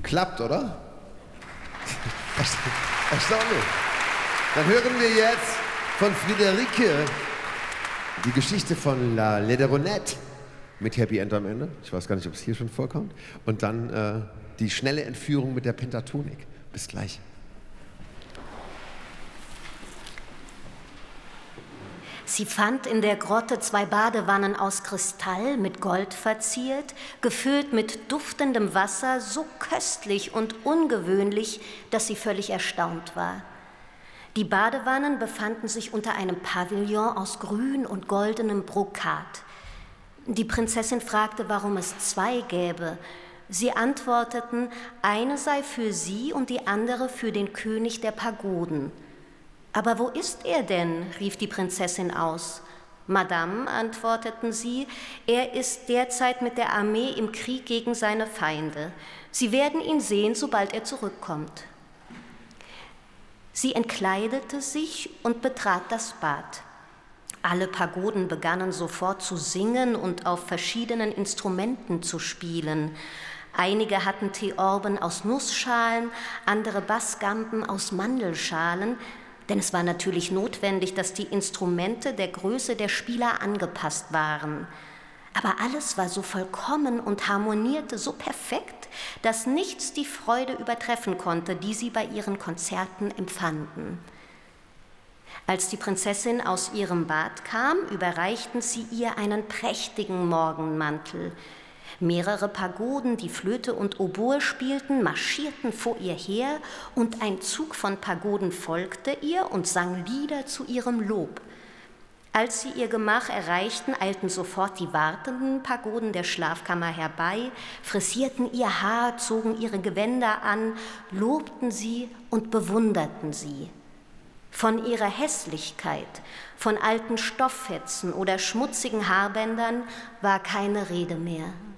Klappt, oder? Erstaunlich. Dann hören wir jetzt von Friederike die Geschichte von La Lederonnette mit Happy End am Ende. Ich weiß gar nicht, ob es hier schon vorkommt. Und dann die schnelle Entführung mit der Pentatonik. Bis gleich. Sie fand in der Grotte 2 Badewannen aus Kristall mit Gold verziert, gefüllt mit duftendem Wasser, so köstlich und ungewöhnlich, dass sie völlig erstaunt war. Die Badewannen befanden sich unter einem Pavillon aus grün und goldenem Brokat. Die Prinzessin fragte, warum es 2 gäbe. Sie antworteten, eine sei für sie und die andere für den König der Pagoden. »Aber wo ist er denn?« rief die Prinzessin aus. »Madame«, antworteten sie, »er ist derzeit mit der Armee im Krieg gegen seine Feinde. Sie werden ihn sehen, sobald er zurückkommt.« Sie entkleidete sich und betrat das Bad. Alle Pagoden begannen sofort zu singen und auf verschiedenen Instrumenten zu spielen. Einige hatten Theorben aus Nussschalen, andere Bassgamben aus Mandelschalen, denn es war natürlich notwendig, dass die Instrumente der Größe der Spieler angepasst waren. Aber alles war so vollkommen und harmonierte so perfekt, dass nichts die Freude übertreffen konnte, die sie bei ihren Konzerten empfanden. Als die Prinzessin aus ihrem Bad kam, überreichten sie ihr einen prächtigen Morgenmantel. Mehrere Pagoden, die Flöte und Oboe spielten, marschierten vor ihr her und ein Zug von Pagoden folgte ihr und sang Lieder zu ihrem Lob. Als sie ihr Gemach erreichten, eilten sofort die wartenden Pagoden der Schlafkammer herbei, frisierten ihr Haar, zogen ihre Gewänder an, lobten sie und bewunderten sie. Von ihrer Hässlichkeit, von alten Stofffetzen oder schmutzigen Haarbändern war keine Rede mehr.